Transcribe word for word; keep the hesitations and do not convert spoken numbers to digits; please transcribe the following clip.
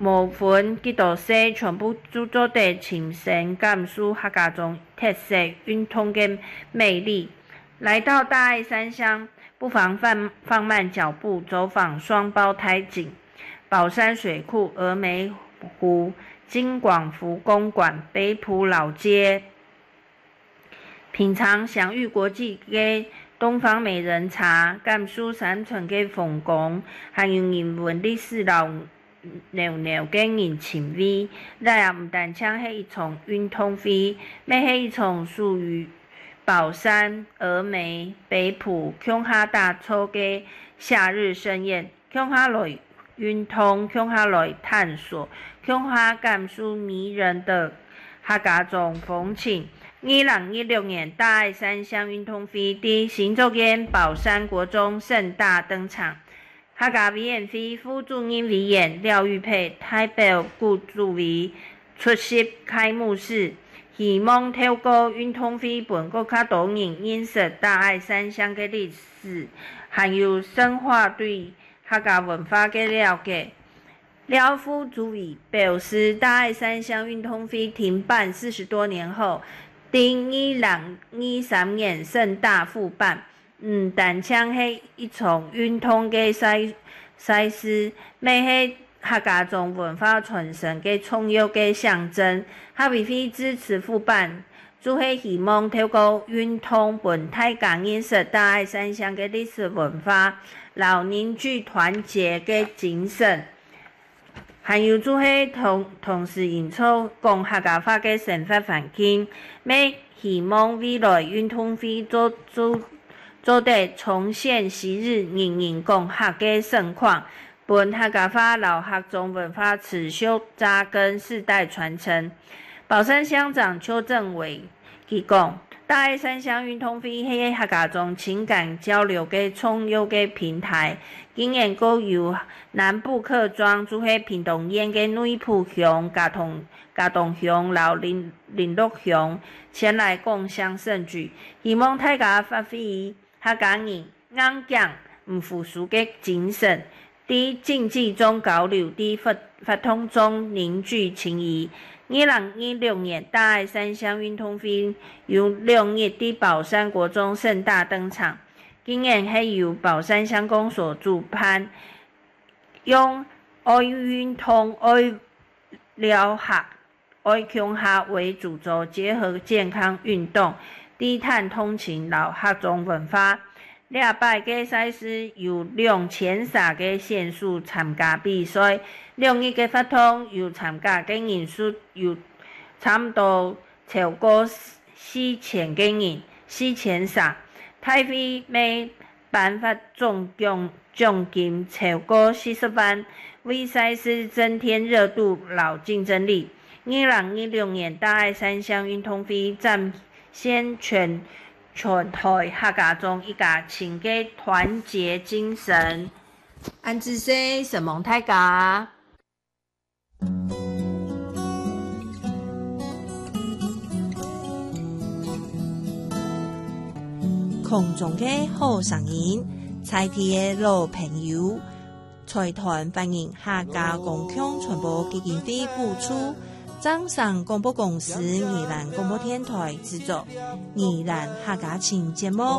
部分吉度西全部著作地呈现甘肃客家中特色运通的魅力。来到大爱三乡，不妨放放慢脚步，走访双胞胎井、宝山水库、峨眉湖、金广福公馆、北埔老街，品尝享誉国际的东方美人茶、甘肃山村的风光，还有人文历史老牛牛的人情味。咱也唔但像是一场运动会，要是一场属于宝山、峨眉、北埔、乡下大草的夏日盛宴，乡下来运动，乡下来探索，乡下甘肃迷人的客家种风情。二零一六年大爱三乡运动会伫新竹县宝山国中盛大登场。客家委员会副主任委员廖玉佩代表顾主委出席开幕式，希望透过运动会，让更较多人认识大爱三乡的历史，还有深化对客家文化的了解。廖副主委表示，大爱三乡运动会停办四十多年后，伫二零二三年盛大复办。嗯，但像是一场运动的赛赛事，要是客家种文化传承的重要的象征。客委会支持复办，主要希望透过运动，让大家认识大爱三乡的历史文化，老凝聚团结的精神。还有就是同同时营造讲客家话的生活环境，要希望未来运动会做做做得重现昔日人人讲客的盛况，让客家话老客种文化持续扎根，世代传承。宝山乡长邱政伟伊讲，大爱三乡运动会是客家种情感交流的重要的平台。今年阁由南部客庄做迄屏东县的内埔乡、嘉同嘉同乡、老林林乐乡前来共襄盛举，希望大家发挥客家人硬頸唔服输的精神，伫竞技中交流，伫发发通中凝聚情谊。二零一六年大爱三乡运动会由六日伫宝山国中盛大登场。今年是由宝山乡公所主办，用爱运动、爱疗客、爱乡下为主轴，结合健康运动，低碳通勤老客种文化。两摆个赛事有两千三个选手参加比赛，六日个发通有参加个人数有差不多超过四千个人，四千三。台费每颁发总奖奖金超过四十万，为赛事增添热度、老竞争力。二零一六年大爱三乡运动会展现全全台客家中一家亲的团结精神。安子生什么大家？ 空中的好声音，在地的老朋友，财团欢迎客家共享传播基金会补助，掌上广播公司宜兰广播电台制作宜兰客家情节目。